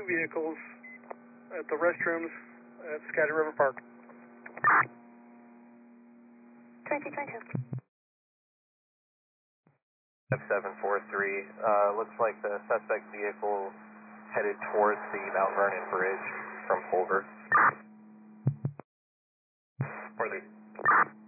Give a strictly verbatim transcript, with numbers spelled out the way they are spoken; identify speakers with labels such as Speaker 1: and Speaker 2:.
Speaker 1: vehicles at the restrooms at Skagit River Park.
Speaker 2: twenty-two, twenty-two.
Speaker 3: F seven four three, uh, looks like the suspect vehicle headed towards the Mount Vernon Bridge from Pulver.
Speaker 4: For the